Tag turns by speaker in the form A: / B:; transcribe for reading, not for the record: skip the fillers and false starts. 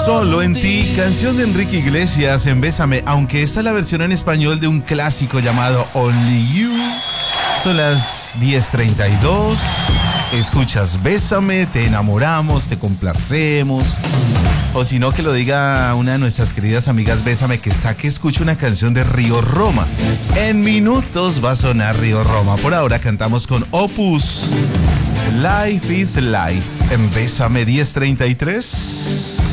A: Solo en ti, canción de Enrique Iglesias en Bésame, aunque esta es la versión en español de un clásico llamado Only You. Son las 10:32. Escuchas Bésame, te enamoramos, te complacemos. O si no, que lo diga una de nuestras queridas amigas Bésame, que está que escucha una canción de Río Roma. En minutos va a sonar Río Roma. Por ahora cantamos con Opus. Life is Life en Bésame 10:33.